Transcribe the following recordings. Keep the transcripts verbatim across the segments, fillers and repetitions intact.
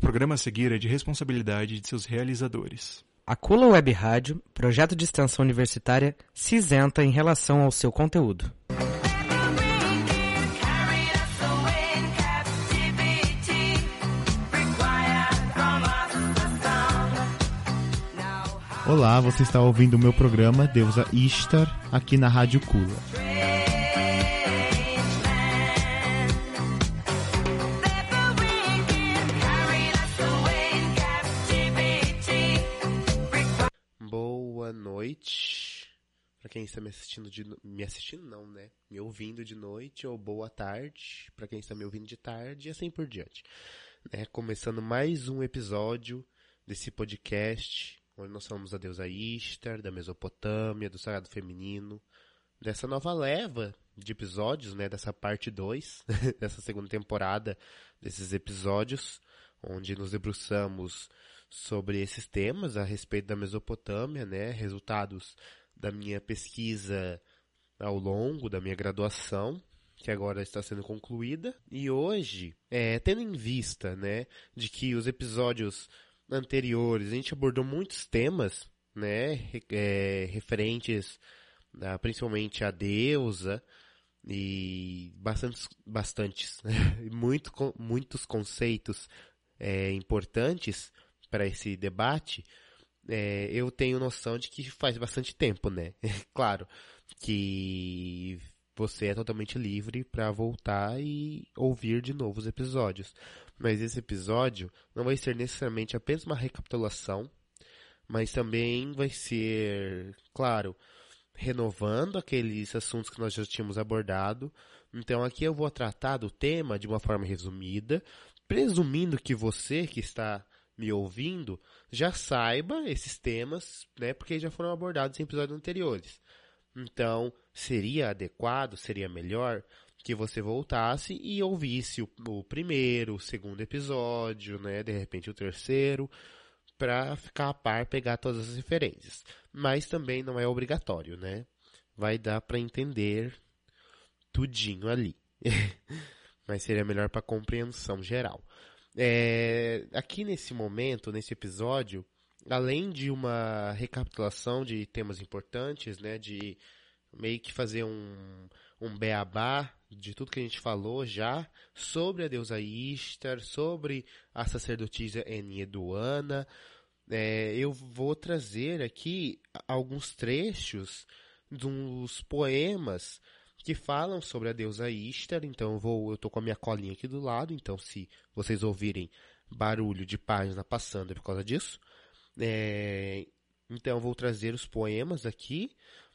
programa a seguir é de responsabilidade de seus realizadores. A Cula Web Rádio, projeto de extensão universitária, se isenta em relação ao seu conteúdo. Olá, você está ouvindo o meu programa Deusa Ishtar aqui na Rádio Cula. Boa noite para quem está me assistindo de me assistindo não, né? Me ouvindo de noite, ou boa tarde para quem está me ouvindo de tarde e assim por diante. Né? Começando mais um episódio desse podcast onde nós falamos da deusa Ishtar, da Mesopotâmia, do sagrado feminino, dessa nova leva de episódios, né, dessa parte dois, dessa segunda temporada desses episódios, onde nos debruçamos sobre esses temas a respeito da Mesopotâmia, né, resultados da minha pesquisa ao longo da minha graduação, que agora está sendo concluída. E hoje, é, tendo em vista, né, de que os episódios anteriores, a gente abordou muitos temas, né, é, referentes a, principalmente à deusa e bastantes, bastantes, muito, muitos conceitos é, importantes para esse debate. É, eu tenho noção de que faz bastante tempo, né? Claro que você é totalmente livre para voltar e ouvir de novo os episódios. Mas esse episódio não vai ser necessariamente apenas uma recapitulação, mas também vai ser, claro, renovando aqueles assuntos que nós já tínhamos abordado. Então aqui eu vou tratar do tema de uma forma resumida, presumindo que você que está me ouvindo já saiba esses temas, né, porque já foram abordados em episódios anteriores. Então, seria adequado, seria melhor que você voltasse e ouvisse o, o primeiro, o segundo episódio, né, de repente o terceiro, para ficar a par, pegar todas as referências. Mas também não é obrigatório, né? Vai dar para entender tudinho ali. Mas seria melhor para compreensão geral. É, aqui nesse momento, nesse episódio, além de uma recapitulação de temas importantes, né, de meio que fazer um, um beabá de tudo que a gente falou já sobre a deusa Ishtar, sobre a sacerdotisa Enheduanna, é, eu vou trazer aqui alguns trechos dos poemas que falam sobre a deusa Ishtar. Então eu vou, eu tô com a minha colinha aqui do lado, então se vocês ouvirem barulho de página passando é por causa disso. É, então eu vou trazer os poemas aqui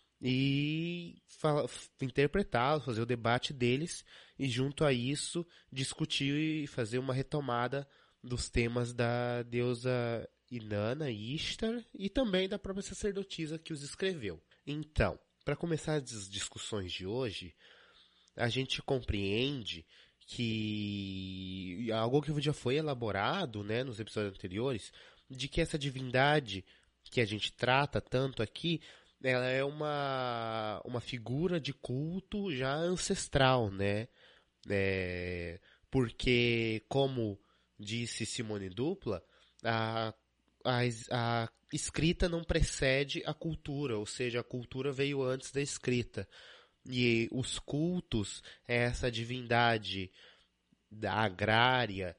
e fala, interpretá-los, fazer o debate deles e junto a isso discutir e fazer uma retomada dos temas da deusa Inanna, Ishtar, e também da própria sacerdotisa que os escreveu. Então, para começar as discussões de hoje, a gente compreende que algo que já foi elaborado, né, nos episódios anteriores, de que essa divindade que a gente trata tanto aqui, ela é uma, uma figura de culto já ancestral, né? É, porque, como disse Simone Dupla, a, a, a escrita não precede a cultura, ou seja, a cultura veio antes da escrita. E os cultos, essa divindade da agrária,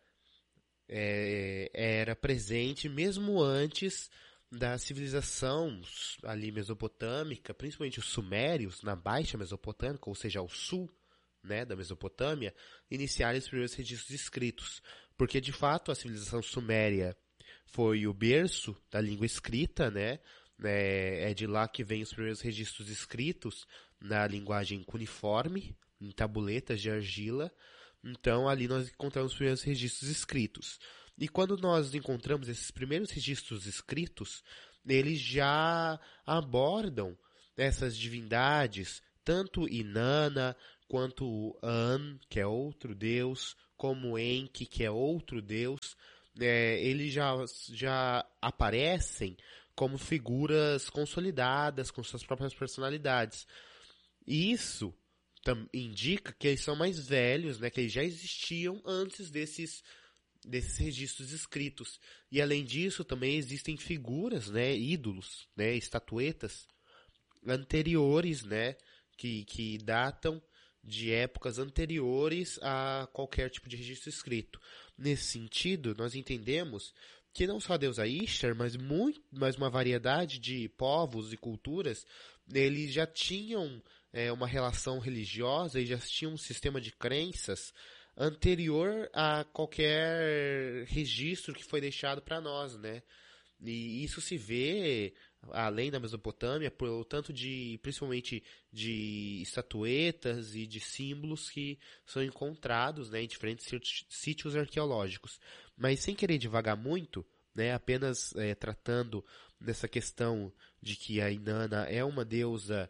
é, era presente mesmo antes da civilização ali mesopotâmica, principalmente os sumérios, na Baixa Mesopotâmica, ou seja, ao sul, né, da Mesopotâmia, iniciarem os primeiros registros escritos. Porque, de fato, a civilização suméria foi o berço da língua escrita, né? É, é de lá que vem os primeiros registros escritos na linguagem cuneiforme, em tabuletas de argila. Então, ali nós encontramos os primeiros registros escritos. E quando nós encontramos esses primeiros registros escritos, eles já abordam essas divindades, tanto Inanna, quanto An, que é outro deus, como Enki, que é outro deus. É, eles já, já aparecem como figuras consolidadas, com suas próprias personalidades. E isso tam, indica que eles são mais velhos, né, que eles já existiam antes desses desses registros escritos. E além disso, também existem figuras, né, ídolos, né, estatuetas anteriores, né, que, que datam de épocas anteriores a qualquer tipo de registro escrito. Nesse sentido, nós entendemos que não só a deusa Ishtar, mas, muito, mas uma variedade de povos e culturas, eles já tinham é, uma relação religiosa e já tinham um sistema de crenças anterior a qualquer registro que foi deixado para nós, né? E isso se vê, além da Mesopotâmia, por tanto de, principalmente de estatuetas e de símbolos que são encontrados, né, em diferentes sítios arqueológicos. Mas sem querer divagar muito, né, apenas é, tratando dessa questão de que a Inanna é uma deusa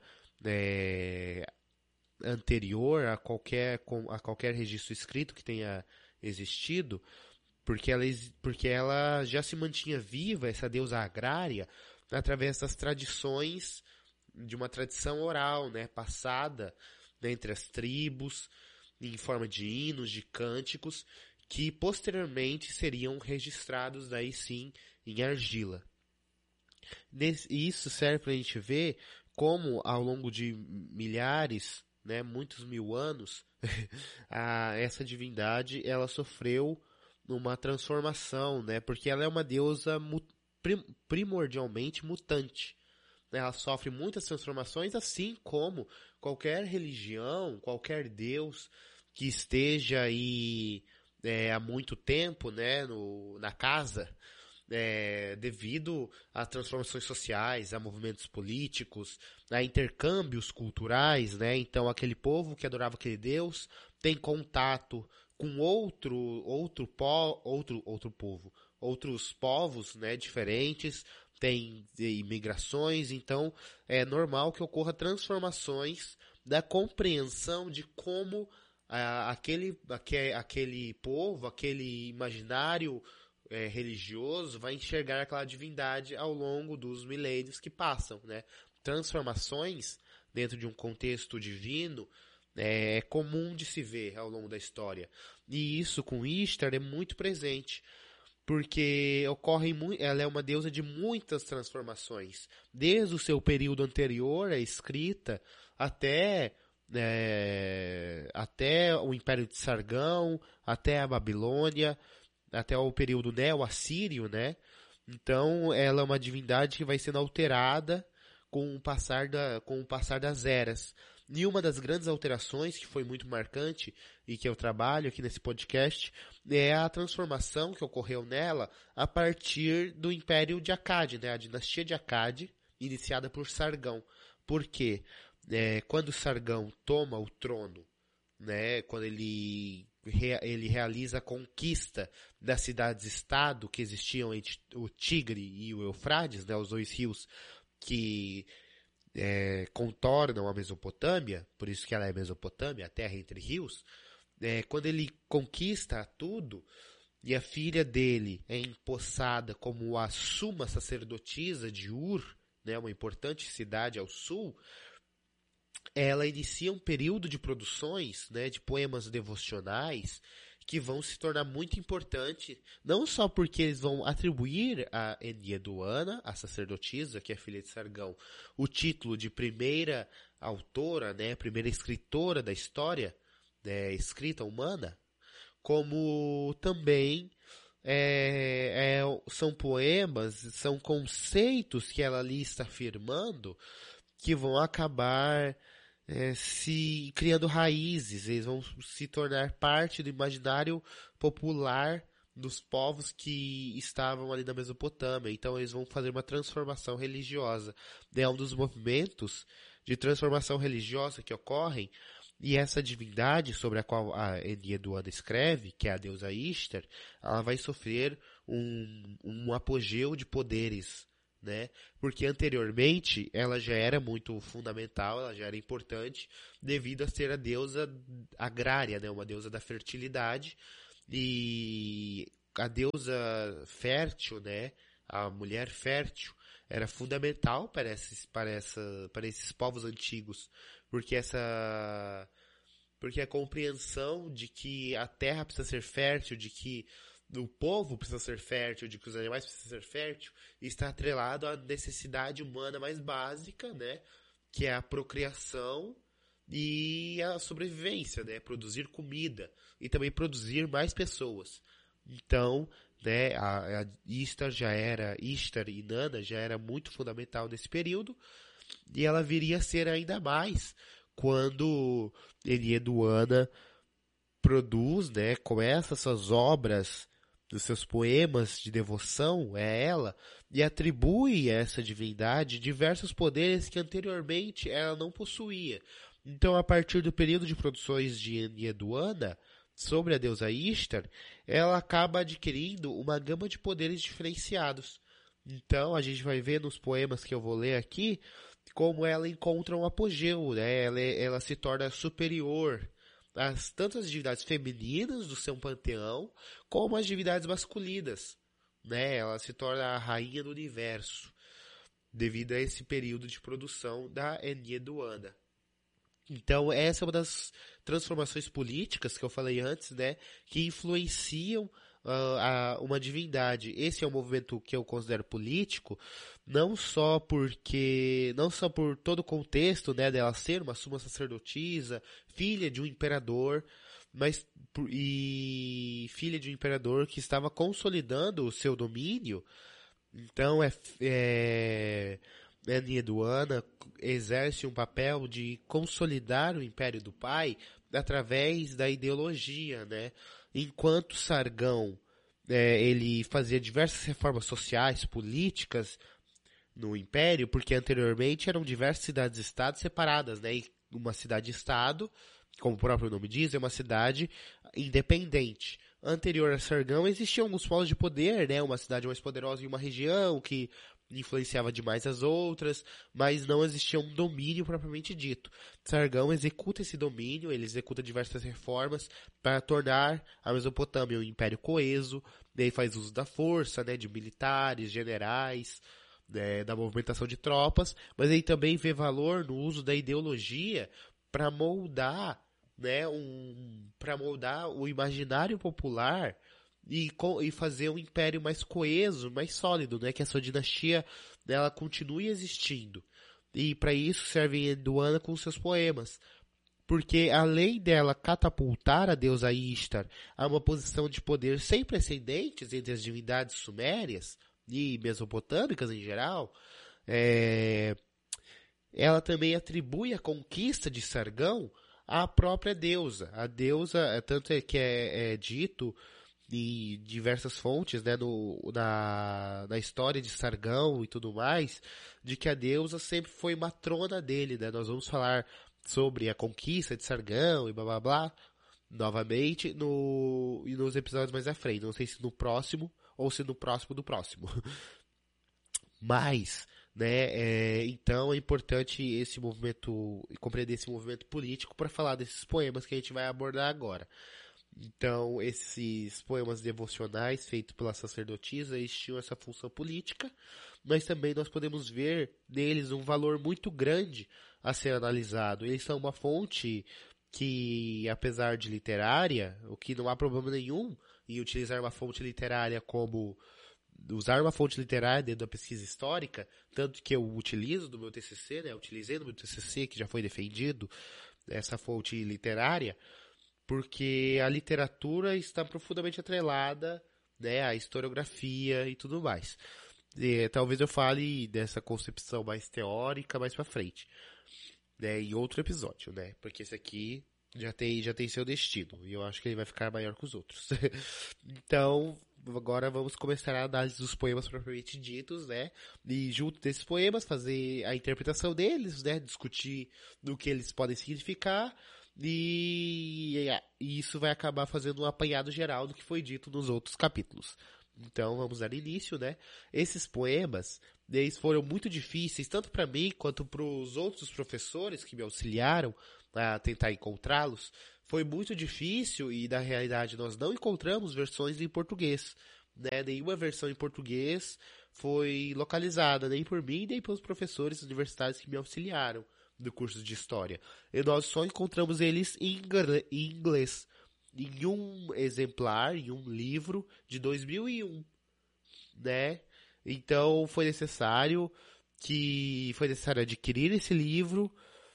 é, anterior a qualquer, a qualquer registro escrito que tenha existido, porque ela, porque ela já se mantinha viva, essa deusa agrária, através das tradições, de uma tradição oral, né, passada, né, entre as tribos, em forma de hinos, de cânticos, que posteriormente seriam registrados daí sim em argila. Isso serve para a gente ver como ao longo de milhares, né, muitos mil anos, a, essa divindade ela sofreu uma transformação, né, porque ela é uma deusa mu, prim, primordialmente mutante. Ela sofre muitas transformações, assim como qualquer religião, qualquer deus que esteja aí é, há muito tempo, né, no, na casa, é, devido a transformações sociais, a movimentos políticos, a intercâmbios culturais, né? Então aquele povo que adorava aquele deus tem contato com outro outro po, outro outro povo, outros povos, né, diferentes, tem imigrações, então é normal que ocorra transformações da compreensão de como ah, aquele, aquele aquele povo, aquele imaginário É, religioso vai enxergar aquela divindade ao longo dos milênios que passam, né? Transformações dentro de um contexto divino é, é comum de se ver ao longo da história. E isso com Ishtar é muito presente, porque ocorre muito, ela é uma deusa de muitas transformações, desde o seu período anterior à escrita até é, até o Império de Sargão, até a Babilônia, até o período neo-assírio, né? Então, ela é uma divindade que vai sendo alterada com o passar, da, com o passar das eras. E uma das grandes alterações, que foi muito marcante, e que eu trabalho aqui nesse podcast, é a transformação que ocorreu nela a partir do Império de Akkad, né? A dinastia de Akkad, iniciada por Sargão. Por quê? É, quando Sargão toma o trono, né? Quando ele... ele realiza a conquista das cidades-estado que existiam entre o Tigre e o Eufrates, né, os dois rios que é, contornam a Mesopotâmia, por isso que ela é Mesopotâmia, a terra entre rios. É, quando ele conquista tudo e a filha dele é empossada como a suma sacerdotisa de Ur, né, uma importante cidade ao sul, ela inicia um período de produções, né, de poemas devocionais que vão se tornar muito importantes, não só porque eles vão atribuir a Enheduanna, a sacerdotisa, que é filha de Sargão, o título de primeira autora, né, primeira escritora da história, né, escrita humana, como também é, é, são poemas, são conceitos que ela ali está afirmando que vão acabar é, se criando raízes, eles vão se tornar parte do imaginário popular dos povos que estavam ali na Mesopotâmia. Então eles vão fazer uma transformação religiosa. É um dos movimentos de transformação religiosa que ocorrem, e essa divindade sobre a qual a Enheduanna escreve, que é a deusa Ishtar, ela vai sofrer um, um apogeu de poderes, né? Porque anteriormente ela já era muito fundamental, ela já era importante, devido a ser a deusa agrária, né? Uma deusa da fertilidade, e a deusa fértil, né? A mulher fértil era fundamental para esses, para essa, para esses povos antigos, porque essa, porque a compreensão de que a terra precisa ser fértil, de que o povo precisa ser fértil, de que os animais precisam ser fértil, está atrelado à necessidade humana mais básica, né? Que é a procriação e a sobrevivência, né? Produzir comida e também produzir mais pessoas. Então, né, a, a Ishtar já era, Ishtar e Inanna já era muito fundamental nesse período, e ela viria a ser ainda mais quando Enheduanna produz, né, começa suas obras, os seus poemas de devoção a ela, e atribui a essa divindade diversos poderes que anteriormente ela não possuía. Então, a partir do período de produções de Enheduanna, sobre a deusa Ishtar, ela acaba adquirindo uma gama de poderes diferenciados. Então, a gente vai ver nos poemas que eu vou ler aqui, como ela encontra um apogeu, né? Ela, ela se torna superior às tantas divindades femininas do seu panteão, como às divindades masculinas, né? Ela se torna a rainha do universo, devido a esse período de produção da Enheduanna. Então, essa é uma das transformações políticas que eu falei antes, né, que influenciam uh, a, uma divindade. Esse é um movimento que eu considero político, não só porque, não só por todo o contexto, né, dela ser uma suma sacerdotisa, filha de um imperador, mas e filha de um imperador que estava consolidando o seu domínio. Então, é, é Enheduanna exerce um papel de consolidar o império do pai através da ideologia, né? Enquanto Sargão, é, ele fazia diversas reformas sociais, políticas no império, porque anteriormente eram diversas cidades-estados separadas, né? E uma cidade-estado, como o próprio nome diz, é uma cidade independente. Anterior a Sargão existiam alguns polos de poder, né? Uma cidade mais poderosa em uma região que influenciava demais as outras, mas não existia um domínio propriamente dito. Sargão executa esse domínio, ele executa diversas reformas para tornar a Mesopotâmia um império coeso, daí faz uso da força, né, de militares, generais, né, da movimentação de tropas, mas ele também vê valor no uso da ideologia para moldar, né, um, para moldar o imaginário popular E, e fazer um império mais coeso, mais sólido, né? Que a sua dinastia ela continue existindo. E para isso serve Enheduanna com seus poemas. Porque além dela catapultar a deusa Ishtar a uma posição de poder sem precedentes entre as divindades sumérias e mesopotâmicas em geral, é... ela também atribui a conquista de Sargão à própria deusa. A deusa, tanto é que é, é dito em diversas fontes, né, no, na, na história de Sargão e tudo mais, de que a deusa sempre foi matrona dele, né? Nós vamos falar sobre a conquista de Sargão e blá blá blá, novamente, no, e nos episódios mais à frente. Não sei se no próximo ou se no próximo do próximo. Mas, né, é, então é importante esse movimento, compreender esse movimento político para falar desses poemas que a gente vai abordar agora. Então, esses poemas devocionais feitos pela sacerdotisa, eles tinham essa função política, mas também nós podemos ver neles um valor muito grande a ser analisado. Eles são uma fonte que, apesar de literária, o que não há problema nenhum em utilizar uma fonte literária como usar uma fonte literária dentro da pesquisa histórica, tanto que eu utilizo no meu T C C, né? Eu utilizei no meu T C C, que já foi defendido, essa fonte literária, porque a literatura está profundamente atrelada, né, à historiografia e tudo mais. E, talvez eu fale dessa concepção mais teórica mais pra frente, né, em outro episódio, né, porque esse aqui já tem, já tem seu destino, e eu acho que ele vai ficar maior que os outros. Então, agora vamos começar a análise dos poemas propriamente ditos, né, e junto desses poemas fazer a interpretação deles, né, discutir do que eles podem significar. E, e isso vai acabar fazendo um apanhado geral do que foi dito nos outros capítulos. Então vamos dar início, né? Esses poemas, eles foram muito difíceis, tanto para mim quanto para os outros professores que me auxiliaram a tentar encontrá-los. Foi muito difícil e, na realidade, nós não encontramos versões em português, né? Nenhuma versão em português foi localizada, nem por mim, nem pelos professores universitários que me auxiliaram do curso de História. E nós só encontramos eles em inglês. em um exemplar, em um livro de dois mil e um, né? Então foi necessário que foi necessário adquirir esse livro,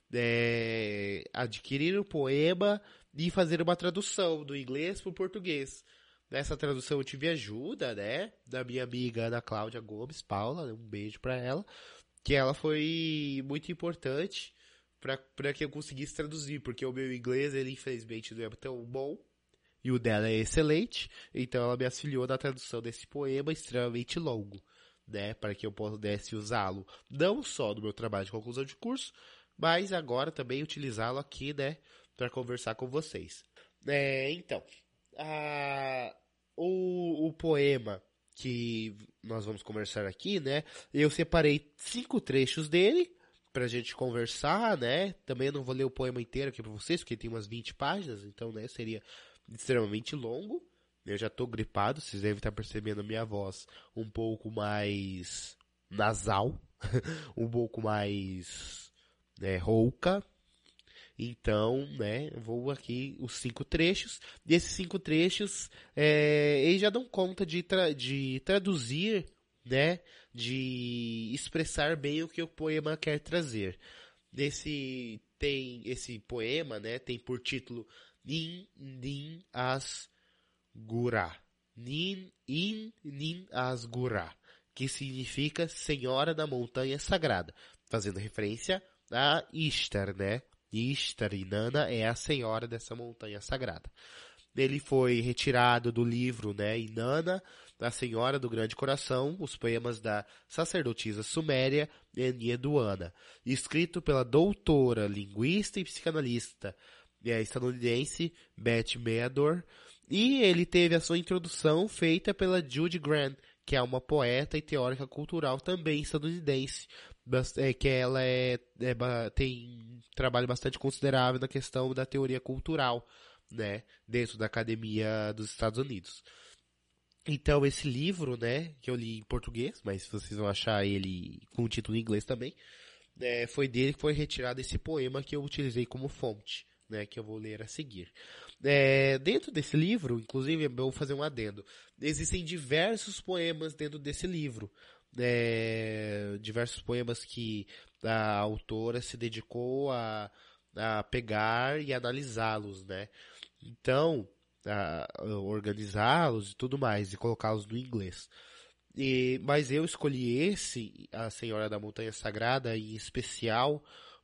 é, adquirir o poema e fazer uma tradução do inglês para o português. Nessa tradução eu tive ajuda, né, da minha amiga Ana Cláudia Gomes, Paula, né, um beijo para ela, que ela foi muito importante para que eu conseguisse traduzir, porque o meu inglês, ele infelizmente não é tão bom, e o dela é excelente, então ela me auxiliou na tradução desse poema extremamente longo, né, para que eu pudesse usá-lo, não só no meu trabalho de conclusão de curso, mas agora também utilizá-lo aqui, né, para conversar com vocês. É, então, a, o, o poema que nós vamos conversar aqui, né, eu separei cinco trechos dele, pra gente conversar, né, também eu não vou ler o poema inteiro aqui pra vocês, porque tem umas vinte páginas, então, né, seria extremamente longo. Eu já tô gripado, vocês devem estar percebendo a minha voz um pouco mais nasal, um pouco mais, né, rouca. Então, né, vou aqui os cinco trechos, e esses cinco trechos, é, eles já dão conta de, tra- de traduzir, né, de expressar bem o que o poema quer trazer. Esse, tem, esse poema, né, tem por título Nin Nin As Gura, Nin In Nin As Gura, que significa Senhora da Montanha Sagrada, fazendo referência a Ishtar, né? Ishtar, Inanna, é a senhora dessa montanha sagrada. Ele foi retirado do livro, né, Inanna, a Senhora do Grande Coração, os poemas da sacerdotisa suméria Enheduanna, escrito pela doutora, linguista e psicanalista é, estadunidense Beth Meador, e ele teve a sua introdução feita pela Judy Grant, que é uma poeta e teórica cultural também estadunidense, é, que ela é, é, tem um trabalho bastante considerável na questão da teoria cultural, né, dentro da Academia dos Estados Unidos. Então esse livro, né, que eu li em português, mas vocês vão achar ele com o título em inglês também, é, foi dele que foi retirado esse poema que eu utilizei como fonte, né, que eu vou ler a seguir. É, dentro desse livro, inclusive, eu vou fazer um adendo, existem diversos poemas dentro desse livro, é, diversos poemas que a autora se dedicou a, a pegar e analisá-los, né, então, a, a organizá-los e tudo mais, e colocá-los no inglês. E, mas eu escolhi esse, a Senhora da Montanha Sagrada, em especial,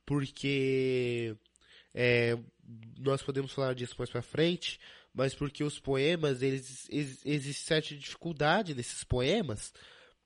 porque é, nós podemos falar disso mais pra frente, mas porque os poemas, eles, eles, existe certa dificuldade nesses poemas,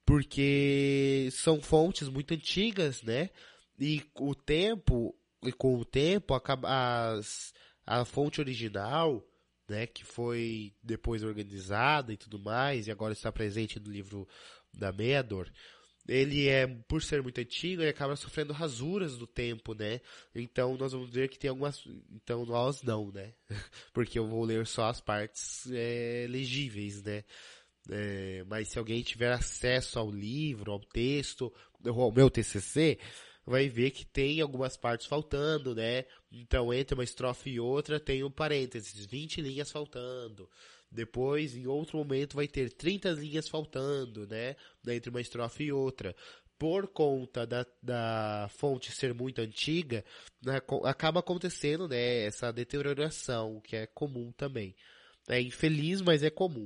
porque são fontes muito antigas, né? E o tempo, e com o tempo, acaba, as, a fonte original, né, que foi depois organizada e tudo mais, e agora está presente no livro da Meador, ele é, por ser muito antigo, ele acaba sofrendo rasuras do tempo, né? Então nós vamos ver que tem algumas, então nós não, né? Porque eu vou ler só as partes é, legíveis, né? É, mas se alguém tiver acesso ao livro, ao texto, ao meu T C C, vai ver que tem algumas partes faltando, né? Então, entre uma estrofe e outra, tem um parênteses, vinte linhas faltando. Depois, em outro momento, vai ter trinta linhas faltando, né? Entre uma estrofe e outra. Por conta da, da fonte ser muito antiga, né, acaba acontecendo, né, essa deterioração, que é comum também. É infeliz, mas é comum.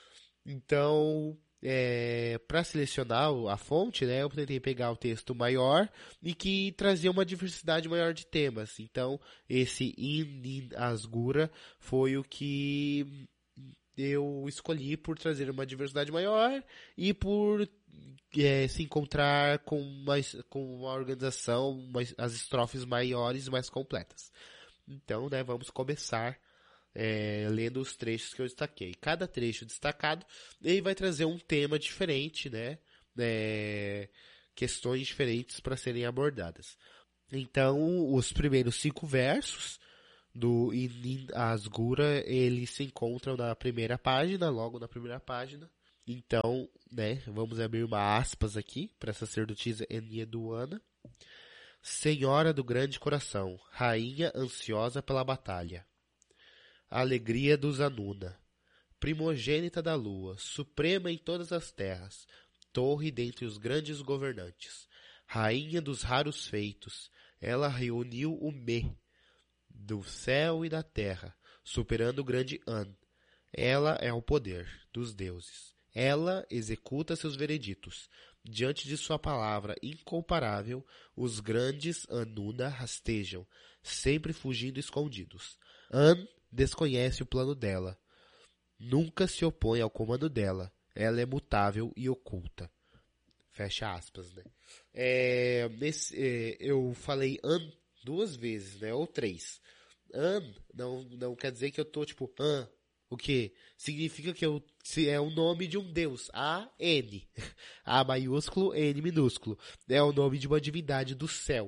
Então, é, para selecionar a fonte, né, eu tentei pegar o texto maior e que trazia uma diversidade maior de temas. Então, esse In Nin Asgura foi o que eu escolhi por trazer uma diversidade maior e por é, se encontrar com uma, com uma organização, uma, as estrofes maiores e mais completas. Então, né, vamos começar É, lendo os trechos que eu destaquei. Cada trecho destacado, ele vai trazer um tema diferente, né? É, questões diferentes para serem abordadas. Então, os primeiros cinco versos do Inin Asgura, eles se encontram na primeira página, logo na primeira página. Então, né, vamos abrir uma aspas aqui para a sacerdotisa Enheduanna. Senhora do grande coração, rainha ansiosa pela batalha. a alegria dos Anuna. Primogênita da lua, suprema em todas as terras, torre dentre os grandes governantes, rainha dos raros feitos, ela reuniu o Me, do céu e da terra, superando o grande An. Ela é o poder dos deuses. Ela executa seus vereditos. Diante de sua palavra incomparável, os grandes Anuna rastejam, sempre fugindo escondidos. An desconhece o plano dela. Nunca se opõe ao comando dela. Ela é mutável e oculta. Fecha aspas, né? É, nesse, é, eu falei An duas vezes, né? Ou três. An não, não quer dizer que eu tô tipo An. O que? Significa que eu, se é o nome de um deus. A N. A maiúsculo, N minúsculo. É o nome de uma divindade do céu.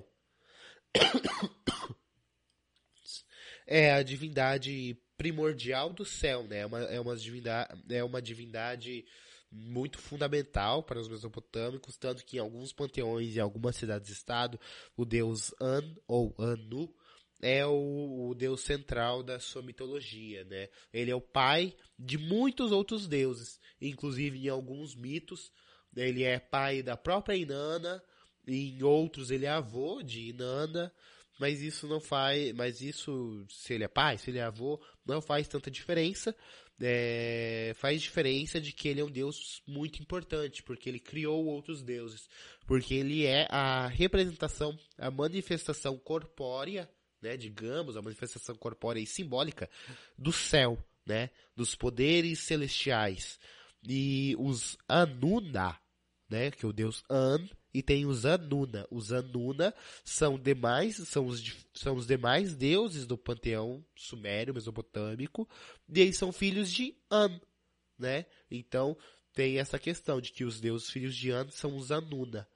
É a divindade primordial do céu, né? É uma, é uma divindade, é uma divindade muito fundamental para os mesopotâmicos, tanto que em alguns panteões e algumas cidades-estado, o deus An, ou Anu, é o, o deus central da sua mitologia, né? Ele é o pai de muitos outros deuses, inclusive em alguns mitos, ele é pai da própria Inanna, e em outros ele é avô de Inanna, mas isso não faz, mas isso, se ele é pai, se ele é avô, não faz tanta diferença. É, faz diferença de que ele é um deus muito importante, porque ele criou outros deuses, porque ele é a representação, a manifestação corpórea, né, digamos, a manifestação corpórea e simbólica do céu, né, dos poderes celestiais. E os Anuna, né, que é o deus An, e tem os Anuna. Os Anuna são demais, são os, são os demais deuses do panteão sumério, mesopotâmico, e eles são filhos de An, né? Então, tem essa questão de que os deuses filhos de An são os Anuna.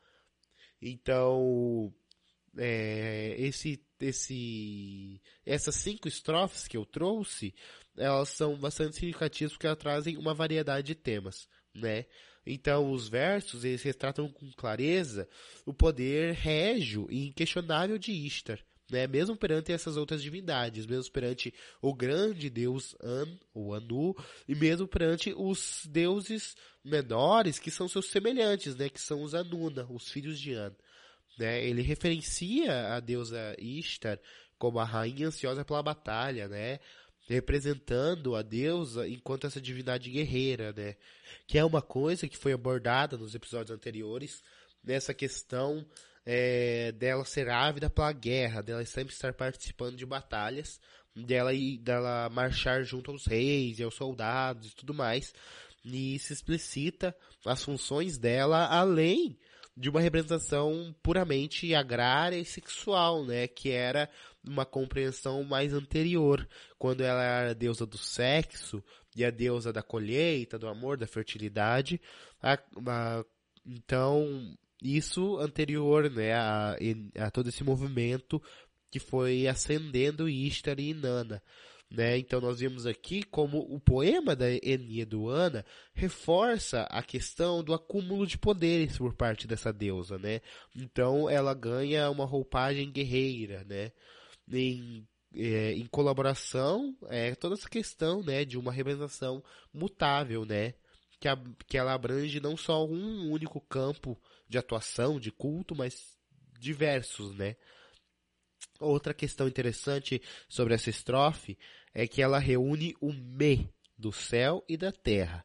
Então, é, esse, esse, essas cinco estrofes que eu trouxe, elas são bastante significativas porque elas trazem uma variedade de temas, né? Então, os versos, eles retratam com clareza o poder régio e inquestionável de Ishtar, né? Mesmo perante essas outras divindades, mesmo perante o grande deus An, ou Anu, e mesmo perante os deuses menores que são seus semelhantes, né? Que são os Anuna, os filhos de An. Né? Ele referencia a deusa Ishtar como a rainha ansiosa pela batalha, né? Representando a deusa enquanto essa divindade guerreira, né? Que é uma coisa que foi abordada nos episódios anteriores, nessa questão é, dela ser ávida pela guerra, dela sempre estar participando de batalhas, dela, dela marchar junto aos reis e aos soldados e tudo mais, e se explicita as funções dela além de uma representação puramente agrária e sexual, né, que era uma compreensão mais anterior, quando ela era a deusa do sexo e a deusa da colheita, do amor, da fertilidade. A, a, então, isso anterior, né, a, a todo esse movimento que foi ascendendo Ishtar e Inanna. Né? Então nós vimos aqui como o poema da Enneaduana reforça a questão do acúmulo de poderes por parte dessa deusa, né? Então ela ganha uma roupagem guerreira, né? Em, é, em colaboração, é toda essa questão, né, de uma representação mutável, né? Que, a, que ela abrange não só um único campo de atuação, de culto, mas diversos, né? Outra questão interessante sobre essa estrofe é que ela reúne o Me do céu e da terra.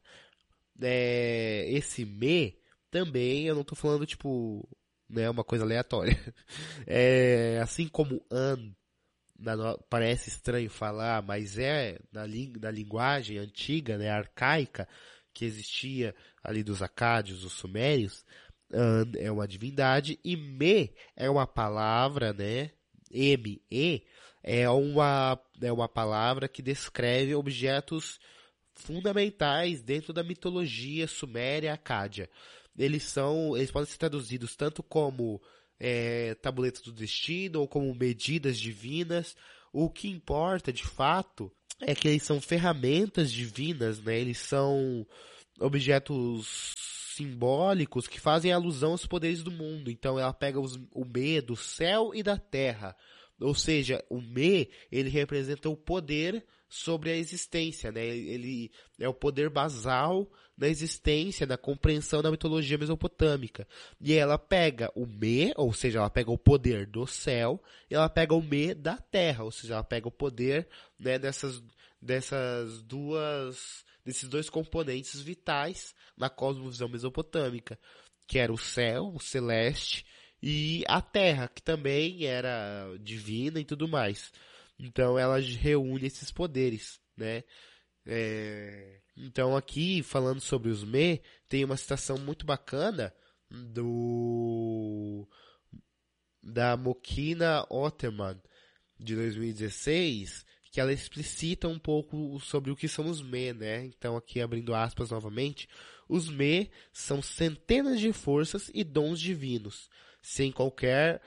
É, esse Me também, eu não estou falando tipo, né, uma coisa aleatória. É, assim como An, na, parece estranho falar, mas é na, na linguagem antiga, né, arcaica, que existia ali dos acádios, dos sumérios, An é uma divindade e Me é uma palavra, né, M E é uma, é uma palavra que descreve objetos fundamentais dentro da mitologia suméria acádia. Eles são, eles podem ser traduzidos tanto como é, tabuletas do destino ou como medidas divinas. O que importa, de fato, é que eles são ferramentas divinas, né? Eles são objetos simbólicos que fazem alusão aos poderes do mundo. Então ela pega os, o medo do céu e da terra, Ou seja, o Me, ele representa o poder sobre a existência, né? Ele é o poder basal da existência, da compreensão da mitologia mesopotâmica. E ela pega o Me, ou seja, ela pega o poder do céu, e ela pega o Me da terra, ou seja, ela pega o poder, né, dessas, dessas duas, desses dois componentes vitais na cosmovisão mesopotâmica, que era o céu, o celeste, e a terra, que também era divina e tudo mais. Então ela reúne esses poderes, né? É... Então aqui, falando sobre os Me, tem uma citação muito bacana do da Mokina Otterman, de dois mil e dezesseis, que ela explicita um pouco sobre o que são os Me, né? Então aqui, abrindo aspas novamente, os Me são centenas de forças e dons divinos, sem qualquer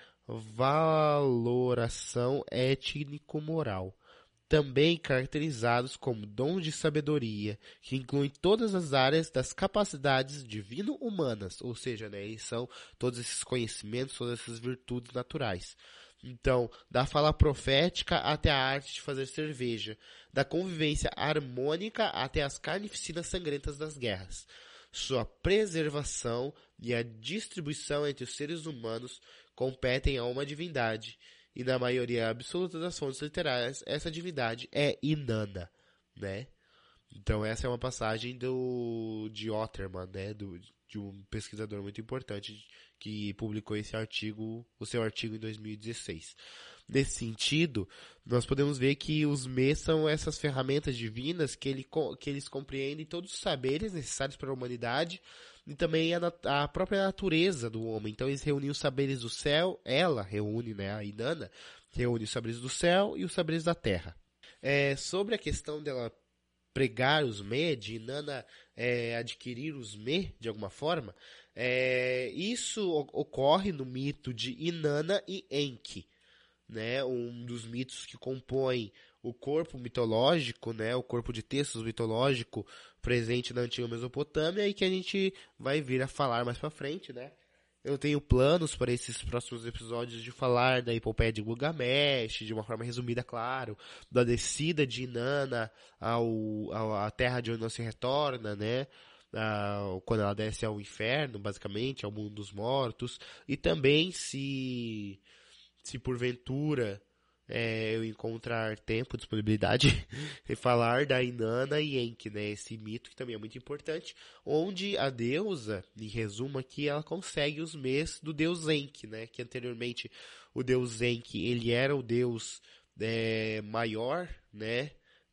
valoração étnico-moral, também caracterizados como dons de sabedoria, que incluem todas as áreas das capacidades divino-humanas, ou seja, né, eles são todos esses conhecimentos, todas essas virtudes naturais. Então, da fala profética até a arte de fazer cerveja, da convivência harmônica até as carnificinas sangrentas das guerras. Sua preservação e a distribuição entre os seres humanos competem a uma divindade, e na maioria absoluta das fontes literárias, essa divindade é Inanna, né? Então essa é uma passagem do, de Otterman, né? Do, de um pesquisador muito importante que publicou esse artigo, o seu artigo em dois mil e dezesseis. Nesse sentido, nós podemos ver que os Me são essas ferramentas divinas que, ele, que eles compreendem todos os saberes necessários para a humanidade e também a, a própria natureza do homem. Então eles reúnem os saberes do céu, ela reúne, né, a Inanna, reúne os saberes do céu e os saberes da terra. É, sobre a questão dela pregar os Me, de Inanna é, adquirir os Me de alguma forma, é, isso ocorre no mito de Inanna e Enki, né, um dos mitos que compõem o corpo mitológico, né, o corpo de textos mitológico presente na antiga Mesopotâmia e que a gente vai vir a falar mais pra frente, né. Eu tenho planos para esses próximos episódios de falar da epopeia de Gilgamesh, de uma forma resumida, claro, da descida de Inanna ao, ao, à terra de onde não se retorna, né, Uh, quando ela desce ao inferno, basicamente, ao mundo dos mortos, e também se, se porventura é, eu encontrar tempo, disponibilidade, e falar da Inanna e Enki, né, esse mito que também é muito importante, onde a deusa, em resumo aqui, ela consegue os Mes do deus Enki, né, que anteriormente o deus Enki, ele era o deus é, maior, né,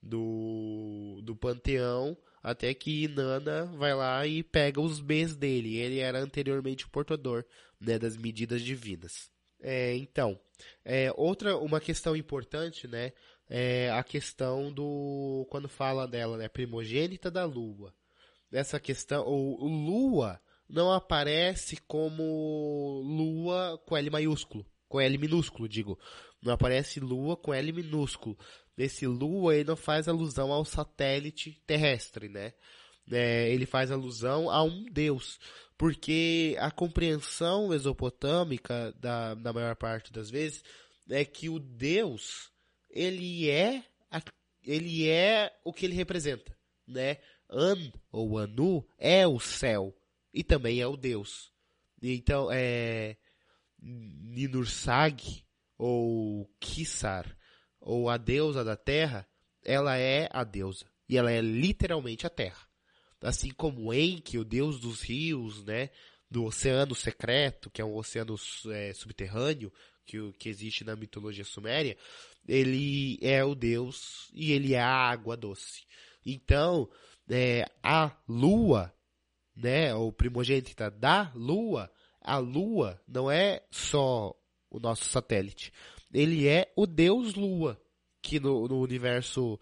do, do panteão, até que Inanna vai lá e pega os Mes dele. Ele era anteriormente o portador, né, das medidas divinas. É, então, é, outra, uma questão importante, né, é a questão do, quando fala dela, né, primogênita da Lua. Essa questão, o, o Lua não aparece como Lua com L maiúsculo, com L minúsculo, digo. Não aparece Lua com L minúsculo. Esse Lua, ele não faz alusão ao satélite terrestre, né? É, ele faz alusão a um deus. Porque a compreensão mesopotâmica, da, na maior parte das vezes, é que o deus, ele é, a, ele é o que ele representa, né? An, ou Anu, é o céu. E também é o deus. Então, é... Ninursag, ou Kissar, ou a deusa da terra, ela é a deusa. E ela é literalmente a terra. Assim como Enki, o deus dos rios, né, do oceano secreto, que é um oceano é, subterrâneo, que, que existe na mitologia suméria, ele é o deus e ele é a água doce. Então, é, a lua, né, o primogênita da lua, a lua não é só o nosso satélite. Ele é o deus lua, que no, no universo,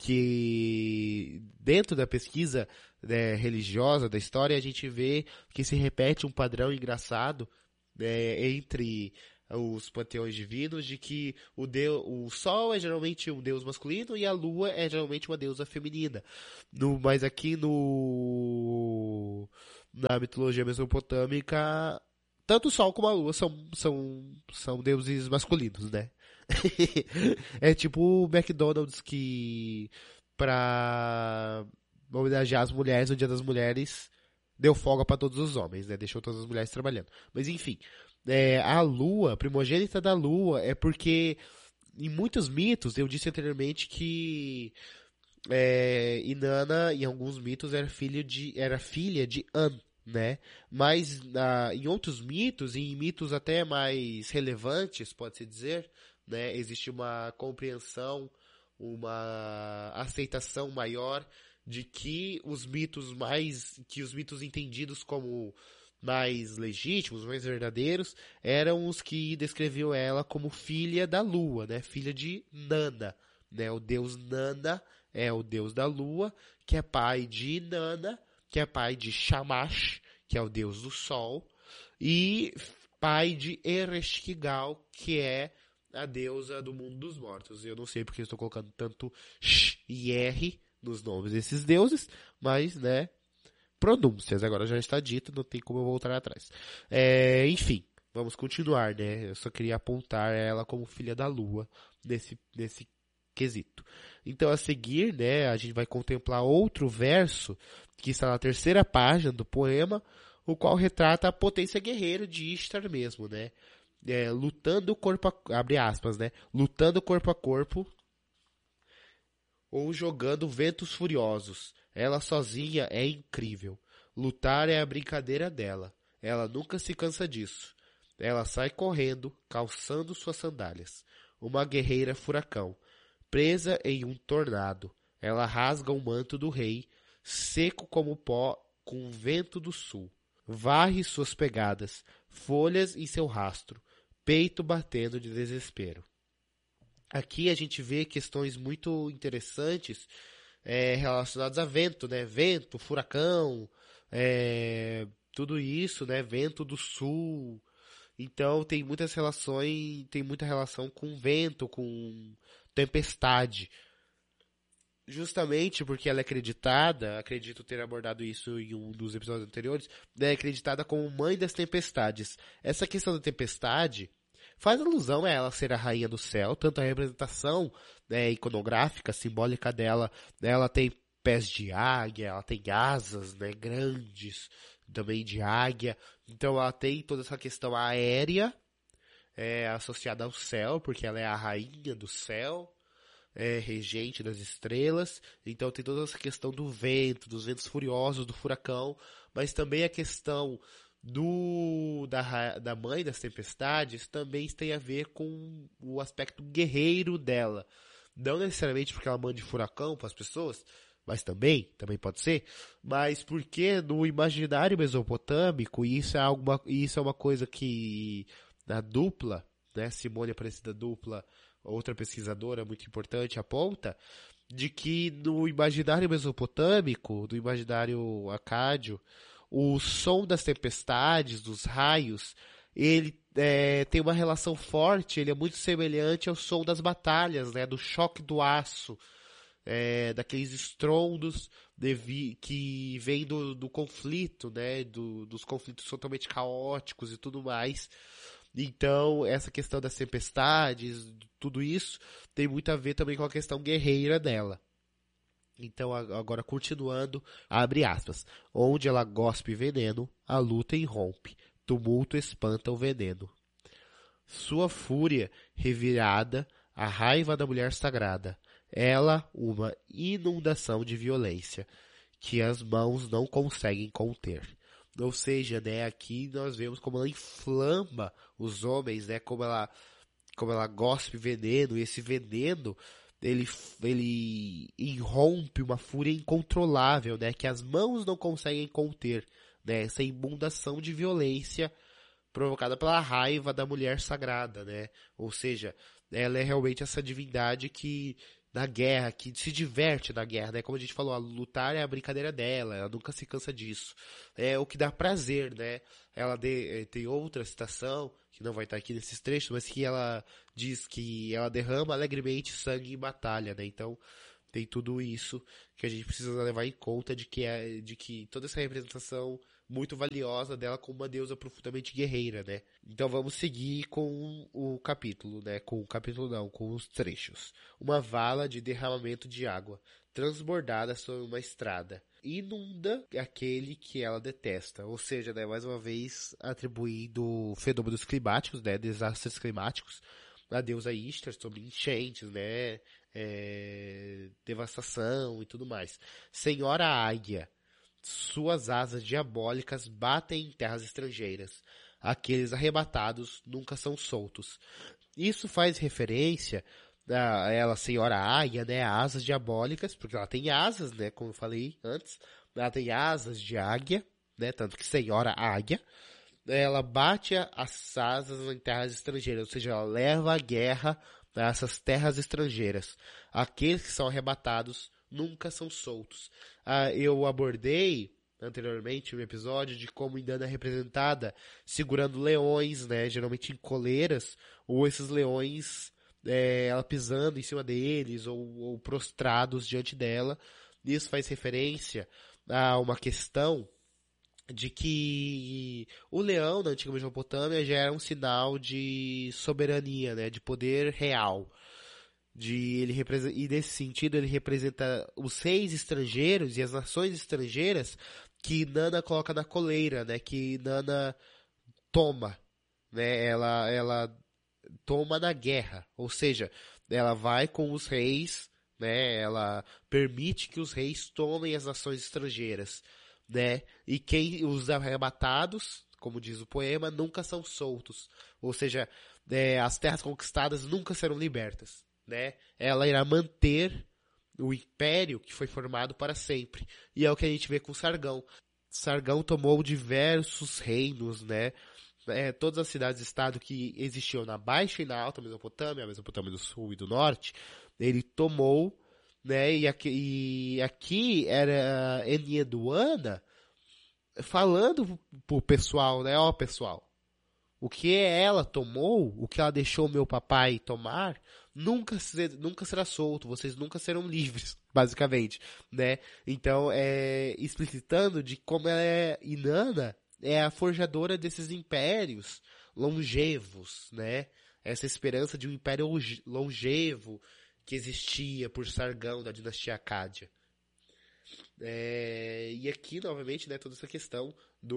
que dentro da pesquisa, né, religiosa da história, a gente vê que se repete um padrão engraçado, né, entre os panteões divinos, de que o, deus, o sol é geralmente um deus masculino e a lua é geralmente uma deusa feminina. No, mas aqui no, na mitologia mesopotâmica, tanto o Sol como a Lua são, são, são deuses masculinos, né? É tipo o McDonald's que, pra homenagear as mulheres no Dia das Mulheres, deu folga pra todos os homens, né? Deixou todas as mulheres trabalhando. Mas enfim, é, a Lua, a primogênita da Lua, é porque em muitos mitos, eu disse anteriormente que é, Inanna, em alguns mitos, era, filho de, era filha de An, né? Mas na, em outros mitos, e em mitos até mais relevantes, pode-se dizer, né? Existe uma compreensão, uma aceitação maior de que os mitos mais, que os mitos entendidos como mais legítimos, mais verdadeiros, eram os que descreviam ela como filha da Lua, né? Filha de Nanna, né? O deus Nanna é o deus da Lua, que é pai de Inanna, que é pai de Shamash, que é o deus do Sol, e pai de Ereshkigal, que é a deusa do mundo dos mortos. Eu não sei porque eu estou colocando tanto Sh e R nos nomes desses deuses, mas, né, pronúncias, agora já está dito, não tem como eu voltar atrás. É, enfim, vamos continuar, né? Eu só queria apontar ela como filha da Lua nesse, nesse quesito. Então, a seguir, né, a gente vai contemplar outro verso que está na terceira página do poema, o qual retrata a potência guerreira de Ishtar mesmo, né? É, lutando corpo a, abre aspas, né? Lutando corpo a corpo ou jogando ventos furiosos. Ela sozinha é incrível. Lutar é a brincadeira dela. Ela nunca se cansa disso. Ela sai correndo, calçando suas sandálias. Uma guerreira furacão, presa em um tornado. Ela rasga o manto do rei, seco como pó, com o vento do sul. Varre suas pegadas, folhas em seu rastro, peito batendo de desespero. Aqui a gente vê questões muito interessantes é, relacionadas a vento, né? Vento, furacão, é, tudo isso, né? Vento do sul. Então tem muitas relações, tem muita relação com vento, com tempestade. Justamente porque ela é acreditada, acredito ter abordado isso em um dos episódios anteriores, é acreditada como mãe das tempestades. Essa questão da tempestade faz alusão a ela ser a rainha do céu, tanto a representação, né, iconográfica, simbólica dela, né, ela tem pés de águia, ela tem asas, né, grandes, também de águia, então ela tem toda essa questão aérea, é, associada ao céu, porque ela é a rainha do céu, é, regente das estrelas, então tem toda essa questão do vento, dos ventos furiosos, do furacão, mas também a questão do da, da mãe das tempestades também tem a ver com o aspecto guerreiro dela, não necessariamente porque ela manda furacão para as pessoas, mas também, também pode ser, mas porque no imaginário mesopotâmico, isso é, alguma, isso é uma coisa que na dupla, né, Simone Aparecida Dupla, outra pesquisadora muito importante, aponta, de que no imaginário mesopotâmico, no imaginário acádio, o som das tempestades, dos raios, ele é, tem uma relação forte, ele é muito semelhante ao som das batalhas, né, do choque do aço, é, daqueles estrondos de, que vêm do, do conflito, né, do, dos conflitos totalmente caóticos e tudo mais. Então, essa questão das tempestades, tudo isso, tem muito a ver também com a questão guerreira dela. Então, agora continuando, abre aspas. Onde ela gospe veneno, a luta irrompe. Tumulto espanta o veneno. Sua fúria revirada, a raiva da mulher sagrada. Ela, uma inundação de violência, que as mãos não conseguem conter. Ou seja, né, aqui nós vemos como ela inflama os homens, né, como ela, como ela gospe veneno, e esse veneno, ele, ele irrompe uma fúria incontrolável, né, que as mãos não conseguem conter, né, essa inundação de violência provocada pela raiva da mulher sagrada, né, ou seja, ela é realmente essa divindade que na guerra, que se diverte na guerra, né? Como a gente falou, a lutar é a brincadeira dela, ela nunca se cansa disso. É o que dá prazer, né? Ela de, tem outra citação, que não vai estar aqui nesses trechos, mas que ela diz que ela derrama alegremente sangue em batalha, né? Então, Tem tudo isso que a gente precisa levar em conta de que, é, de que toda essa representação muito valiosa dela como uma deusa profundamente guerreira, né? Então vamos seguir com o capítulo, né? Com o capítulo não, com os trechos. Uma vala de derramamento de água, transbordada sobre uma estrada, inunda aquele que ela detesta. Ou seja, né, mais uma vez atribuindo fenômenos climáticos, né? Desastres climáticos, a deusa Ishtar sobre enchentes, né? É, devastação e tudo mais. Senhora Águia, suas asas diabólicas batem em terras estrangeiras. Aqueles arrebatados nunca são soltos. Isso faz referência a ela, Senhora Águia, né? Asas diabólicas, porque ela tem asas, né? Como eu falei antes. Ela tem asas de águia, né? Tanto que Senhora Águia. Ela bate as asas em terras estrangeiras, ou seja, ela leva a guerra a essas terras estrangeiras. Aqueles que são arrebatados nunca são soltos. Ah, eu abordei anteriormente um episódio de como Inanna é representada segurando leões, né, geralmente em coleiras, ou esses leões, é, ela pisando em cima deles, ou, ou prostrados diante dela. Isso faz referência a uma questão de que o leão na antiga Mesopotâmia já era um sinal de soberania, né, de poder real. De ele representa, e nesse sentido ele representa os reis estrangeiros e as nações estrangeiras que Inanna coloca na coleira, né, que Inanna toma, né, ela, ela toma na guerra, ou seja, ela vai com os reis, né, ela permite que os reis tomem as nações estrangeiras, né, e quem os arrebatados, como diz o poema, nunca são soltos, ou seja, é, as terras conquistadas nunca serão libertas, né, ela irá manter o império que foi formado para sempre, e é o que a gente vê com Sargão. Sargão tomou diversos reinos, né, é, todas as cidades-estado que existiam na Baixa e na Alta Mesopotâmia, a Mesopotâmia do Sul e do Norte, ele tomou, né, e aqui, e aqui era Enheduanna falando pro pessoal, né, ó pessoal, o que ela tomou, o que ela deixou meu papai tomar, nunca, ser, nunca será solto, vocês nunca serão livres, basicamente, né, então é explicitando de como ela é, Inanna é a forjadora desses impérios longevos, né, essa esperança de um império longevo, que existia por Sargão da dinastia Acádia. É, e aqui, novamente, né, toda essa questão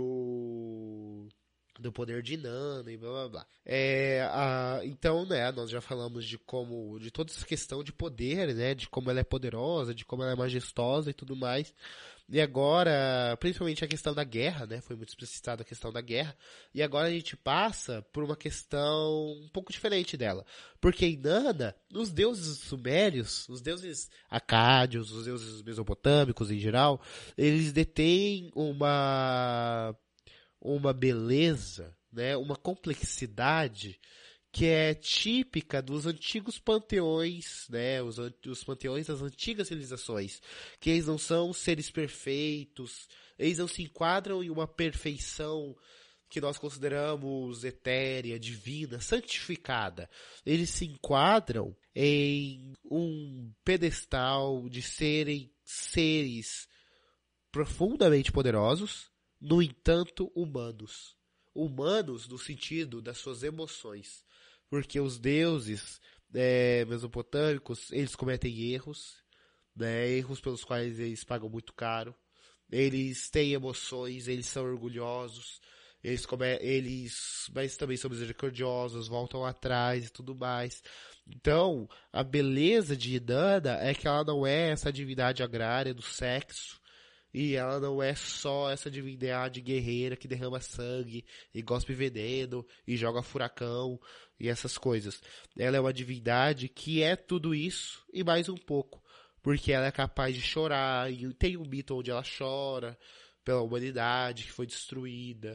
do, do poder de Inanna e blá blá blá. É, a, então, né, nós já falamos de como, de toda essa questão de poder, né, de como ela é poderosa, de como ela é majestosa e tudo mais. E agora, principalmente a questão da guerra, né, foi muito explicitada a questão da guerra, e agora a gente passa por uma questão um pouco diferente dela. Porque Inanna, os deuses sumérios, os deuses acádios, os deuses mesopotâmicos em geral, eles detêm uma, uma beleza, né, uma complexidade que é típica dos antigos panteões, né, os, os panteões das antigas civilizações, que eles não são seres perfeitos, eles não se enquadram em uma perfeição que nós consideramos etérea, divina, santificada. Eles se enquadram em um pedestal de serem seres profundamente poderosos, no entanto humanos. Humanos no sentido das suas emoções. Porque os deuses é, mesopotâmicos, eles cometem erros, né, erros pelos quais eles pagam muito caro. Eles têm emoções, eles são orgulhosos, eles, come, eles mas também são misericordiosos, voltam atrás e tudo mais. Então, a beleza de Inanna é que ela não é essa divindade agrária do sexo, e ela não é só essa divindade guerreira que derrama sangue e gospe veneno e joga furacão e essas coisas. Ela é uma divindade que é tudo isso e mais um pouco. Porque ela é capaz de chorar, e tem um mito onde ela chora pela humanidade que foi destruída.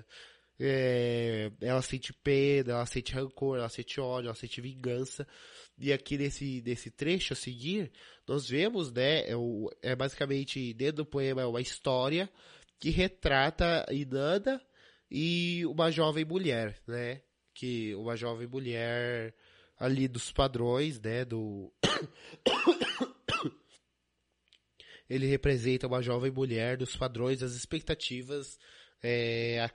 É, ela sente pena, ela sente rancor, ela sente ódio, ela sente vingança. E aqui nesse, nesse trecho a seguir, nós vemos, né, é, o, é basicamente, dentro do poema, é uma história que retrata Inanna e uma jovem mulher, né, que uma jovem mulher ali dos padrões, né, do, ele representa uma jovem mulher dos padrões, das expectativas é,